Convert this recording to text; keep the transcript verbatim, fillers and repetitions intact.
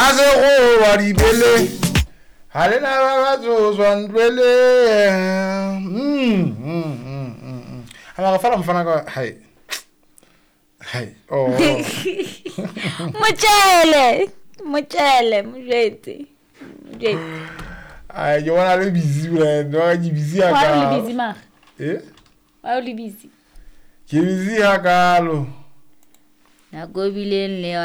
Ase go wa dibele. Hale na ba zo zwandwele. Mm. Mm. Ama fala mfana ka hai. Hai. Oh. Mochele. Mochele, mujete. Mujete. Ai, yo wana le busy man. No ani busy aka. Why are you busy ma? Eh? Why are you busy? Ke busy aka lo. Na go bilele